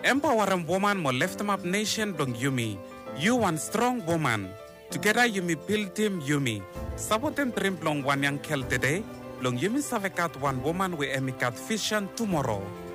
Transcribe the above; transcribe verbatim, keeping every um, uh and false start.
Empowering woman mo lift up nation dong Yumi. You one strong woman. Together Yumi build team Yumi. Sabotem trim long one young kel today. Long Yumi savekat one woman we emikat vision tomorrow.